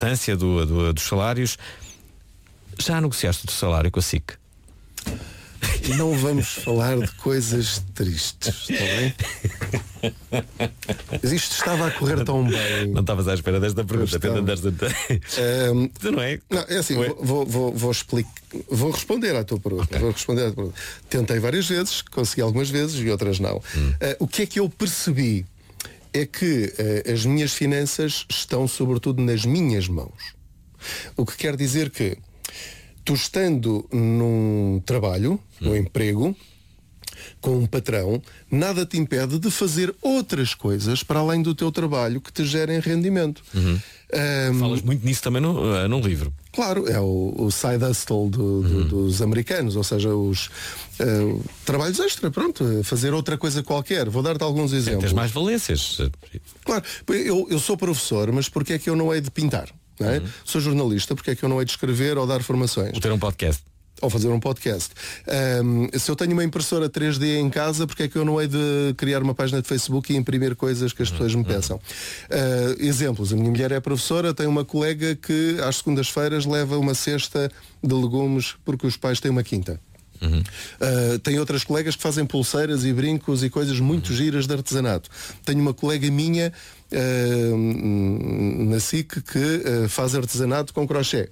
importância dos salários. Já negociaste o teu salário com a SIC? Não vamos falar de coisas tristes, está bem? Mas isto estava a correr tão bem. Não estavas à espera desta pergunta. Tu não é? Não, é assim, vou explicar. Vou responder à tua pergunta. Tentei várias vezes, consegui algumas vezes e outras não. O que é que eu percebi? É que as minhas finanças estão sobretudo nas minhas mãos. O que quer dizer que tu estando num trabalho, num emprego, com um patrão, nada te impede de fazer outras coisas para além do teu trabalho que te gerem rendimento. Falas muito nisso também no livro. Claro, é o side hustle dos americanos, ou seja, os trabalhos extra, pronto, fazer outra coisa qualquer. Vou dar-te alguns exemplos. Tens mais valências. Claro, eu sou professor, mas porque é que eu não hei de pintar? Não é? Sou jornalista, porque é que eu não hei de escrever ou dar formações? Ou ter um podcast. Ou fazer um podcast. Se eu tenho uma impressora 3D em casa, porque é que eu não hei de criar uma página de Facebook e imprimir coisas que as pessoas me peçam? Exemplos. A minha mulher é professora, tem uma colega que às segundas-feiras leva uma cesta de legumes porque os pais têm uma quinta. Tem outras colegas que fazem pulseiras e brincos e coisas muito giras de artesanato. Tenho uma colega minha na SIC que faz artesanato com crochê.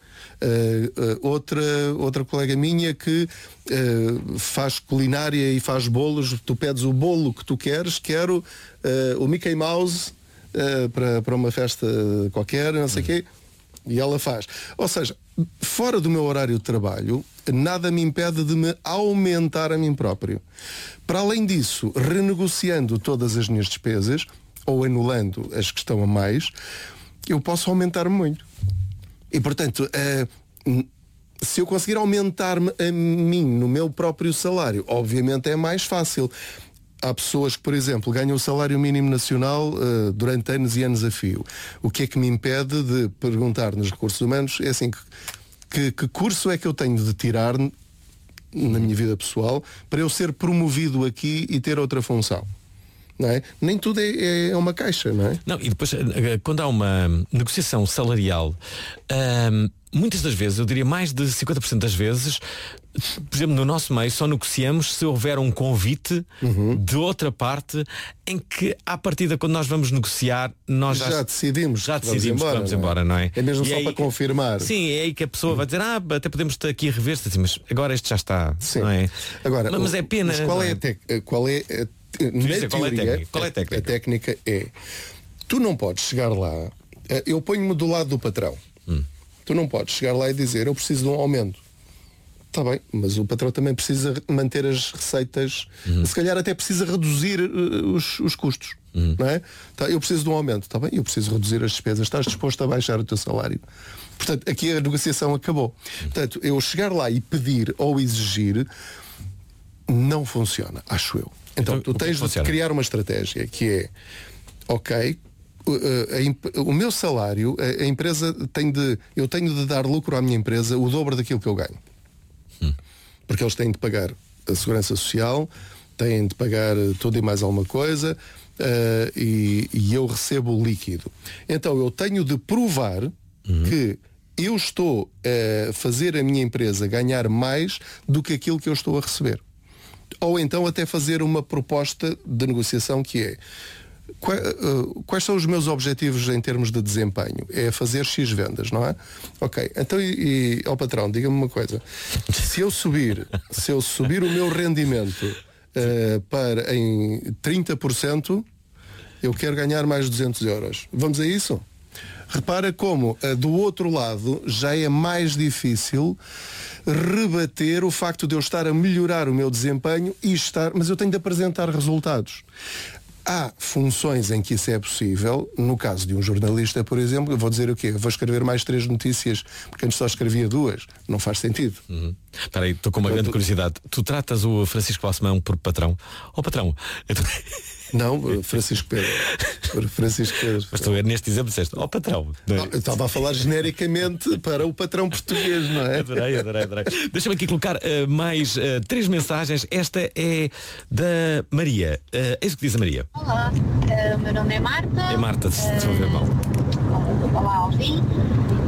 Outra colega minha que faz culinária e faz bolos. Tu pedes o bolo que tu queres. Quero o Mickey Mouse para uma festa qualquer, não sei o quê, e ela faz. Ou seja, fora do meu horário de trabalho, nada me impede de me aumentar a mim próprio. Para além disso, renegociando todas as minhas despesas ou anulando as que estão a mais, eu posso aumentar-me muito. E portanto, se eu conseguir aumentar-me a mim no meu próprio salário, obviamente é mais fácil. Há pessoas que, por exemplo, ganham o salário mínimo nacional durante anos e anos a fio. O que é que me impede de perguntar nos recursos humanos? É assim, que curso é que eu tenho de tirar na minha vida pessoal para eu ser promovido aqui e ter outra função? Não é? Nem tudo é uma caixa, não é? Não, e depois, quando há uma negociação salarial, muitas das vezes, eu diria mais de 50% das vezes, por exemplo, no nosso meio, só negociamos se houver um convite de outra parte em que, à partida, quando nós vamos negociar, nós já decidimos que vamos embora, não é? É mesmo e só aí, para confirmar. Sim, é aí que a pessoa vai dizer, até podemos estar aqui a rever-se, assim, mas agora este já está, sim. Não é? Agora, mas é pena. Mas qual é a técnica? A técnica é, tu não podes chegar lá, eu ponho-me do lado do patrão. Tu não podes chegar lá e dizer, eu preciso de um aumento. Está bem, mas o patrão também precisa manter as receitas, se calhar até precisa reduzir os custos. Não é? Tá, eu preciso de um aumento, está bem, eu preciso reduzir as despesas, estás disposto a baixar o teu salário. Portanto, aqui a negociação acabou. Portanto, eu chegar lá e pedir ou exigir não funciona, acho eu. Então tu tens de criar uma estratégia que é, ok, o meu salário, a empresa eu tenho de dar lucro à minha empresa o dobro daquilo que eu ganho. Porque eles têm de pagar a segurança social, têm de pagar tudo e mais alguma coisa, e eu recebo o líquido. Então eu tenho de provar que eu estou a fazer a minha empresa ganhar mais do que aquilo que eu estou a receber. Ou então até fazer uma proposta de negociação que é, quais são os meus objetivos em termos de desempenho? É fazer X vendas, não é? Ok, então ao patrão, diga-me uma coisa, se eu subir o meu rendimento em 30%, eu quero ganhar mais 200 euros. Vamos a isso? Repara como do outro lado já é mais difícil rebater o facto de eu estar a melhorar o meu desempenho mas eu tenho de apresentar resultados. Há funções em que isso é possível. No caso de um jornalista, por exemplo, eu vou dizer o quê? Eu vou escrever mais 3 notícias porque antes só escrevia 2. Não faz sentido. Espera aí, estou com uma grande curiosidade. Tu tratas o Francisco Balsemão por patrão? Patrão? Não, Francisco Pedro. Francisco Pedro. Mas tu neste exemplo disseste, patrão. Eu estava a falar genericamente para o patrão português, não é? Adorei. Deixa-me aqui colocar mais 3 mensagens. Esta é da Maria. É isso que diz a Maria. Olá, o meu nome é Marta. É Marta, se for ver mal. Olá, Alvin.